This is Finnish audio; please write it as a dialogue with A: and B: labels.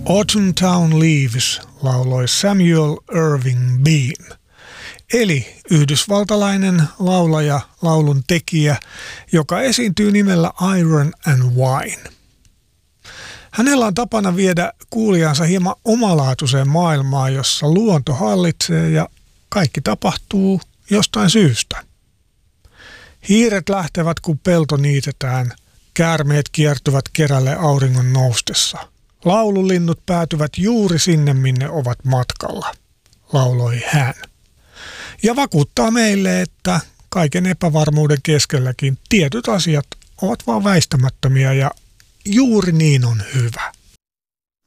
A: Autumn Town Leaves lauloi Samuel Irving Bean, eli yhdysvaltalainen laulaja, laulun tekijä, joka esiintyy nimellä Iron and Wine. Hänellä on tapana viedä kuulijansa hieman omalaatuiseen maailmaan, jossa luonto hallitsee ja kaikki tapahtuu jostain syystä. Hiiret lähtevät, kun pelto niitetään, käärmeet kiertyvät kerälle auringon noustessa. Laululinnut päätyvät juuri sinne, minne ovat matkalla, lauloi hän. Ja vakuuttaa meille, että kaiken epävarmuuden keskelläkin tietyt asiat ovat vaan väistämättömiä ja juuri niin on hyvä.